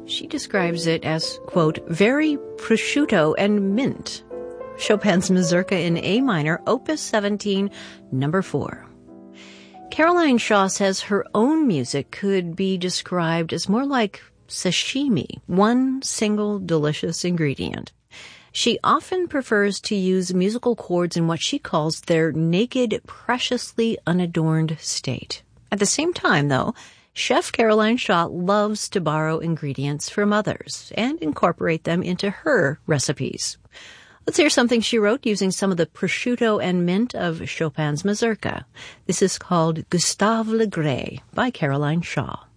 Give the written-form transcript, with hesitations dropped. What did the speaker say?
She describes it as, quote, very prosciutto and mint. Chopin's Mazurka in A minor, Opus 17, number 4. Caroline Shaw says her own music could be described as more like sashimi, one single delicious ingredient. She often prefers to use musical chords in what she calls their naked, preciously unadorned state. At the same time, though, Chef Caroline Shaw loves to borrow ingredients from others and incorporate them into her recipes. Let's hear something she wrote using some of the prosciutto and mint of Chopin's Mazurka. This is called Gustave Le Gray by Caroline Shaw.